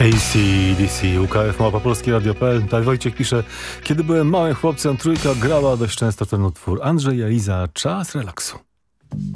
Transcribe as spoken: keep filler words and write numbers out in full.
A C D C, U K F, Małpa Polskie Radio kropka p l. Tutaj Wojciech pisze: kiedy byłem małym chłopcem, trójka grała dość często ten utwór. Andrzej Jaliza, czas relaksu.